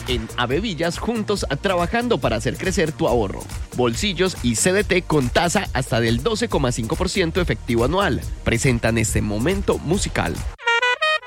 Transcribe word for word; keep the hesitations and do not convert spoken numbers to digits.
En Avevillas, juntos trabajando para hacer crecer tu ahorro. Bolsillos y C D T con tasa hasta del doce coma cinco por ciento efectivo anual. Presentan este momento musical.